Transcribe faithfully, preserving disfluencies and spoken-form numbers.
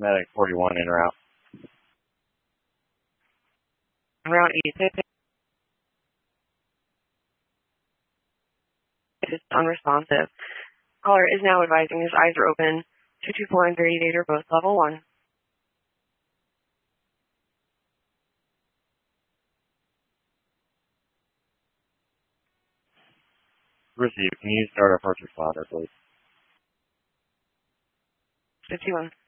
Medic forty-one en route. Route eight. It is unresponsive. Caller is now advising his eyes are open. two two four and thirty-eight are both level one. Receive. Can you start our first responder, please? fifty-one.